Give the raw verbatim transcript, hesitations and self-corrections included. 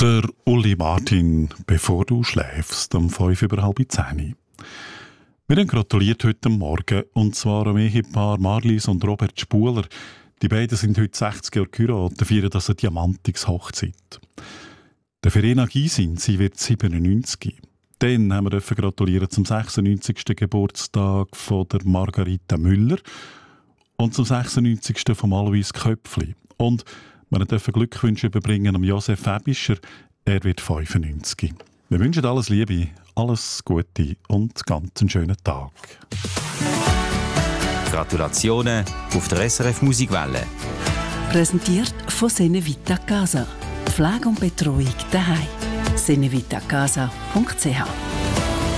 Der Uli Martin, bevor du schläfst, um fünf über halb zehn. Wir haben gratuliert heute Morgen, und zwar am Ehepaar Marlies und Robert Spuler. Die beiden sind heute sechzig Jahre geheiratet, feiern das eine Diamantigs-Hochzeit. Der Verena Gysin, sie wird siebenundneunzig. Dann haben wir gratulieren zum sechsundneunzigsten Geburtstag von der Margarita Müller und zum sechsundneunzigsten von Alois Köpfli. Und wir dürfen Glückwünsche überbringen an Josef Fäbischer. Er wird fünfundneunzig. Wir wünschen alles Liebe, alles Gute und ganz einen schönen Tag. Gratulationen auf der S R F Musikwelle. Präsentiert von Senevita Casa. Pflege und Betreuung daheim. senevitacasa punkt c h